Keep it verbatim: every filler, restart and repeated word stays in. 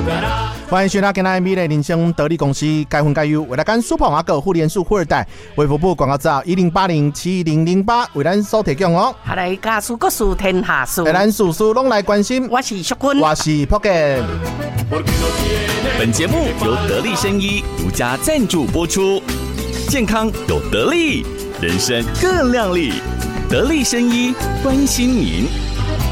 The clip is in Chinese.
欢迎收听今天美丽人生得力公司该分该优为了干苏鹏阿哥互联数富二代微服部广告照一零八零七零零八为咱所提供哦。 好来，家事各事天下事， 咱事事拢来关心。 我是淑君， 我是 Pocket。 本节目由得力生医独家赞助播出，健康有得力，人生更亮丽。得力生医关心您。